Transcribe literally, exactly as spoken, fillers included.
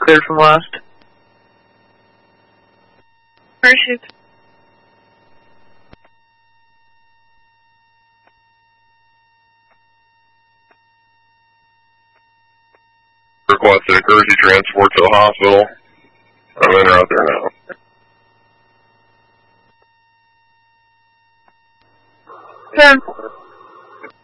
cleared from last. Parachute. Requested emergency transport to the hospital. I'm in or out there now. Ten.